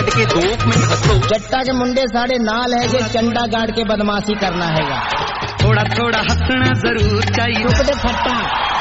के 2 मिनट हंसो। जट्टा के मुंडे साढ़े नाल है जे चंडा गाड़ के बदमाशी करना हैगा। थोड़ा थोड़ा हंसना जरूर चाहिए। चुप दे फट्टा।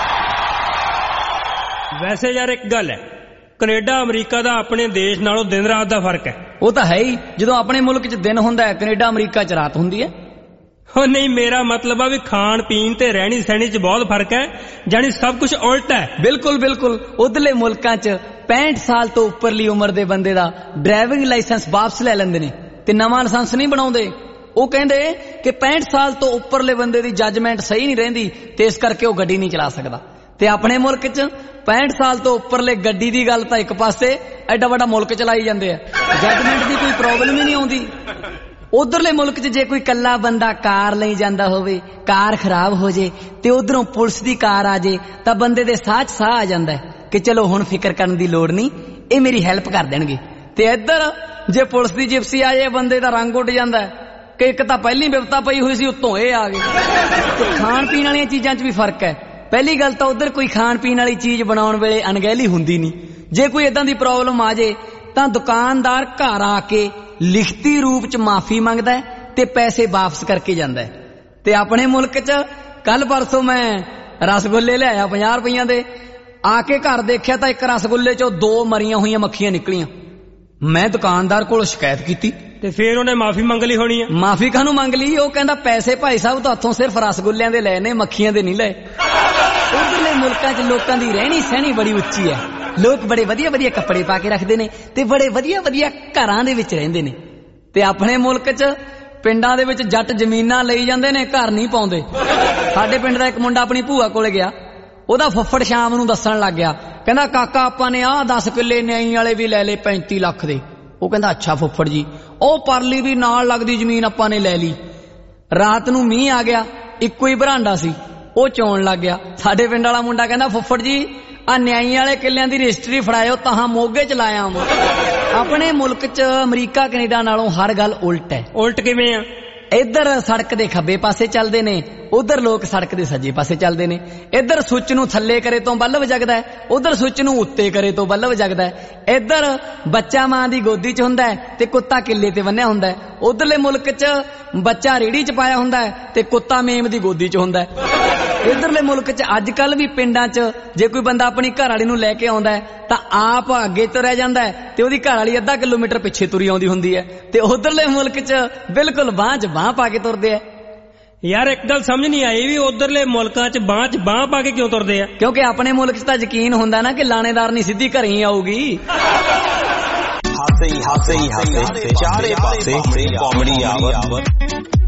वैसे यार एक गल है, कनेडा अमरीका दा अपने देश नालों दिन रात दा फर्क है। वो तो है ही, जो अपने मुल्क च दिन हुंदा है कनेडा अमरीका च रात हुंदी है। हो नहीं, मेरा मतलब है भी खान पीन ते रहनी सहनी च बहुत फर्क है, जानी सब कुछ उल्टा है। बिल्कुल बिल्कुल, उधरले मुल्कां च 65 साल तो उपरली उम्र दे बंदे दा ड्राइविंग लाइसेंस वापस ले लैंदे ने ते नवां लाइसेंस नहीं बनाउंदे। वो कहंदे कि 65 साल तो उपरले बंदे दी जजमेंट सही नहीं रहिंदी ते इस करके वो गड्डी नहीं चला सकदा। ते अपने मुल्क च 65 साल तो उपरले गड्डी दी गल तां एक पासे, एडा वड्डा मुल्क चलाई जांदे आ, जजमेंट दी कोई प्रॉब्लम ही नहीं आउंदी। उधरले मुल्क च जे कोई कल्ला बंदा कार लई जांदा होवे, कार खराब हो जे ते उधरों पुलिस दी कार आ जे तां बंदे दे साह च साह आ जांदा है कि चलो हुण फिकर करन दी लोड़ नहीं, ये मेरी हेल्प कर देणगे। ते इधर जे पुलिस दी जिप्सी आ जाए बंदे दा रंग उड़ जांदा है कि एक तां पहली विपता पई हुई सी, उत्तों ये आ गए। ते खाण पीण वालीआं चीजां च भी फर्क है। पहली गल तां उधर कोई खाण पीण वाली चीज बनाउण वेले अनगहली हुंदी नहीं। जे कोई इदां दी प्रॉब्लम आ जाए तां दुकानदार घर आके लिखती रूप च माफी मंगदा है ते पैसे वापस करके जांदा है। ते अपने मुल्क च कल परसों मैं रसगुल्ले ले आया 50 रुपइयां दे, आके घर देखिया तां एक रसगुल्ले चों 2 मरियां हुईयां मक्खियां निकलियां। मैं दुकानदार कोल शिकायत कीती ते फिर उन्हें माफी मंग ली होनी है। माफी काहनूं मंग ली? वो कहंदा पैसे भाई साहब तो हथों सिर्फ रसगुल्लियां दे लए ने, मक्खियां दे नहीं लए। उधरले मुल्कां च लोकां दी रहनी सहनी बड़ी उच्ची है। लोग बड़े वधिया वधिया कपड़े पा के रखते ने ते बड़े वधिया वधिया घरां दे विच रहिंदे ने। ते अपने मुल्क च पिंडां दे विच जट जमीनां लई जांदे ने, घर नहीं पाउंदे। साडे पिंड दा एक मुंडा अपनी भूआ कोल गया, ओदा फुੱਫੜ शाम नूं दस्सण लग गया, कहंदा काका आपां ने 10 किले न्याई वाले भी ले ले 35 लाख दे। वो कहंदा अच्छा फुੱਫੜ जी, ओ परली भी नाल लगदी जमीन आपां ने ले ली। रात नूं मींह आ गया, इक्को ही बरांडा सी, ओ चौण लग गया। साडे पिंड वाला मुंडा कहंदा फुੱਫੜ जी आ न्याई वाले किलियां दी रजिस्ट्री फड़ायो तां मोगे च लाया। अपने मुल्क च अमरीका कनेडा नालों हर गल उल्ट है। उल्ट किवें आ? इधर सड़क दे खब्बे पासे चलदे ने, उधर लोग सड़क दे सज्जे पासे चलदे ने। इधर सुच नूं थल्ले करे तो बल्ब जगदा है, उधर सुच नूं उत्ते करे तो बल्ब जगदा है। इधर बच्चा मां दी गोदी च हुंदा है ते कुत्ता किले ते बन्निया हुंदा है। उधरले मुल्क च बच्चा रेड़ी च पाया हुंदा है ते कुत्ता मेम दी गोदी च हुंदा है। इधरले मुल्क च अजकल भी पिंडां च जे कोई बंदा अपनी घरवाली नूं लैके आउंदा है तां आप अगे तुरिया जांदा है ते ओदी घरवाली आधा किलोमीटर पिछे तुरी आउंदी हुंदी है। ते उधरले मुल्क च बिल्कुल बांह च बांह पा के तुरदे है। यार एक गल समझ नहीं आई भी उधरले मुल्कां च बांह पा के क्यों तुरदे है? क्योंकि अपने मुल्क च तां यकीन हुंदा ना कि लाणेदार नहीं सीधी घर ही आऊगी। हासे चारे पासे कॉमेडी आवर।